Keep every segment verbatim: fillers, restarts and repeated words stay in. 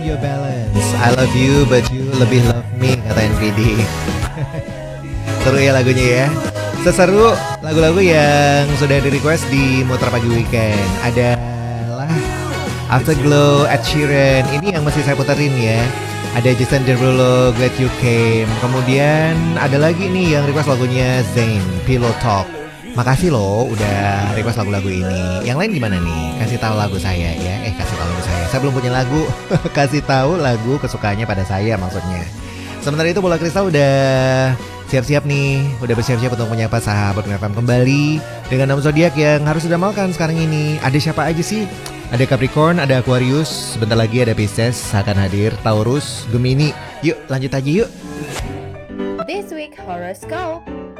your balance. I love you but you lebih love me, kata N P D. Seru ya lagunya ya. Seseru lagu-lagu yang sudah di request di Muter Pagi Weekend adalah Afterglow, Ed Sheeran. Ini yang masih saya puterin ya. Ada Jason Derulo, Glad You Came. Kemudian ada lagi nih yang request lagunya Zayn, Pillow Talk. Makasih loh udah request lagu-lagu ini. Yang lain gimana nih? Kasih tahu lagu saya ya. Eh kasih tahu lagu saya. Saya belum punya lagu. Kasih tahu lagu kesukaannya pada saya maksudnya. Sementara itu Bola Kristal udah siap-siap nih, udah bersiap-siap untuk menyapa sahabat F M kembali dengan enam zodiak yang harus diramalkan sekarang ini. Ada siapa aja sih? Ada Capricorn, ada Aquarius, sebentar lagi ada Pisces akan hadir, Taurus, Gemini. Yuk lanjut aja yuk. This week horoscope.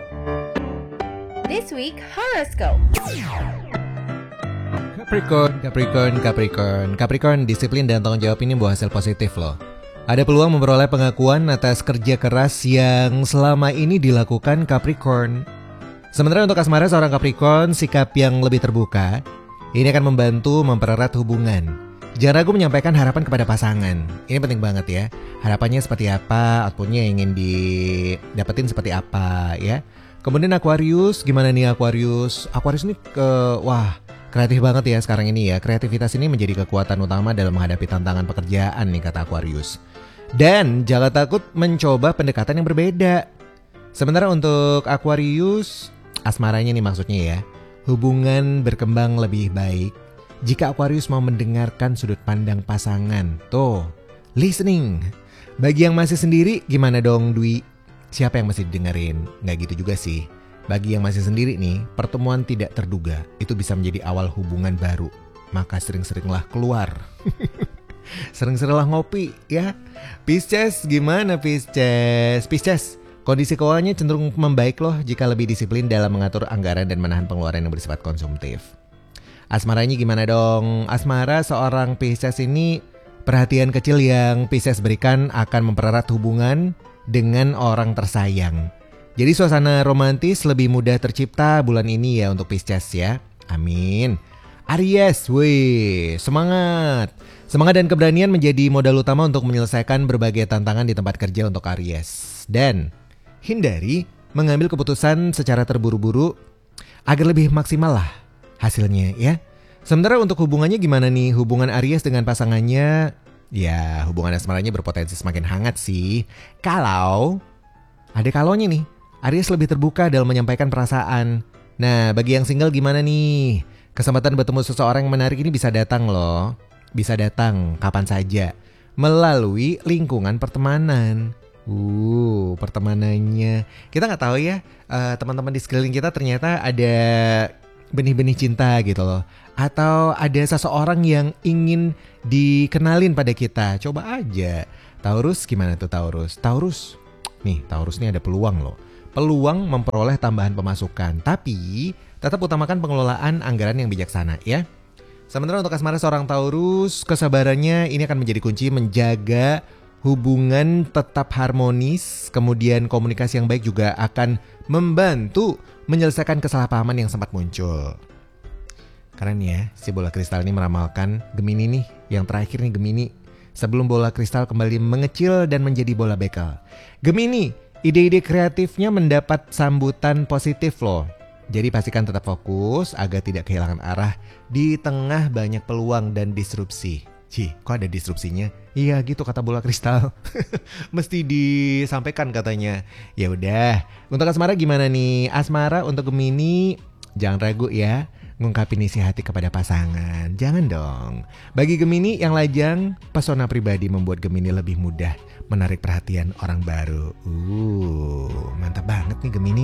This week horoscope. Capricorn, Capricorn, Capricorn, Capricorn, disiplin dan tanggung jawab ini buah hasil positif loh. Ada peluang memperoleh pengakuan atas kerja keras yang selama ini dilakukan Capricorn. Sementara untuk asmara seorang Capricorn, sikap yang lebih terbuka ini akan membantu mempererat hubungan. Jangan ragu menyampaikan harapan kepada pasangan. Ini penting banget ya. Harapannya seperti apa, outputnya yang ingin didapetin seperti apa ya. Kemudian Aquarius, gimana nih Aquarius? Aquarius ini ke wah kreatif banget ya sekarang ini ya. Kreativitas ini menjadi kekuatan utama dalam menghadapi tantangan pekerjaan nih kata Aquarius. Dan jangan takut mencoba pendekatan yang berbeda. Sementara untuk Aquarius, asmaranya nih maksudnya ya, hubungan berkembang lebih baik jika Aquarius mau mendengarkan sudut pandang pasangan. Tuh, listening. Bagi yang masih sendiri, gimana dong Dwi? Siapa yang masih didengerin? Nggak gitu juga sih. Bagi yang masih sendiri nih, pertemuan tidak terduga itu bisa menjadi awal hubungan baru. Maka sering-seringlah keluar. Sering-seringlah ngopi ya. Pisces, gimana Pisces? Pisces, kondisi keuangannya cenderung membaik loh jika lebih disiplin dalam mengatur anggaran dan menahan pengeluaran yang bersifat konsumtif. Asmaranya gimana dong? Asmara seorang Pisces ini, perhatian kecil yang Pisces berikan akan mempererat hubungan dengan orang tersayang. Jadi suasana romantis lebih mudah tercipta bulan ini ya untuk Pisces ya. Amin. Aries, wih, semangat. Semangat dan keberanian menjadi modal utama untuk menyelesaikan berbagai tantangan di tempat kerja untuk Aries. Dan hindari mengambil keputusan secara terburu-buru agar lebih maksimal lah hasilnya ya. Sementara untuk hubungannya gimana nih? Hubungan Aries dengan pasangannya, ya hubungan asmaranya berpotensi semakin hangat sih. Kalau, ada kalaunya nih, Aries lebih terbuka dalam menyampaikan perasaan. Nah bagi yang single gimana nih? Kesempatan bertemu seseorang yang menarik ini bisa datang loh. Bisa datang kapan saja melalui lingkungan pertemanan. Uh, pertemanannya kita nggak tahu ya, uh, teman-teman di sekeliling kita ternyata ada benih-benih cinta gitu loh. Atau ada seseorang yang ingin dikenalin pada kita. Coba aja. Taurus gimana tuh Taurus? Taurus, nih Taurus nih ada peluang loh. Peluang memperoleh tambahan pemasukan. Tapi tetap utamakan pengelolaan anggaran yang bijaksana ya. Sementara untuk asmara seorang Taurus, kesabarannya ini akan menjadi kunci menjaga hubungan tetap harmonis. Kemudian komunikasi yang baik juga akan membantu menyelesaikan kesalahpahaman yang sempat muncul. Keren ya, si bola kristal ini meramalkan Gemini nih. Yang terakhir nih Gemini, sebelum bola kristal kembali mengecil dan menjadi bola bekel. Gemini, ide-ide kreatifnya mendapat sambutan positif loh. Jadi pastikan tetap fokus agar tidak kehilangan arah di tengah banyak peluang dan disrupsi. Cih, kok ada disrupsinya? Iya gitu kata bola kristal. Mesti disampaikan katanya. Ya udah, untuk asmara gimana nih? Asmara untuk Gemini, jangan ragu ya ngungkapin isi hati kepada pasangan. Jangan dong. Bagi Gemini yang lajang, pesona pribadi membuat Gemini lebih mudah menarik perhatian orang baru. Uh, mantap banget nih Gemini.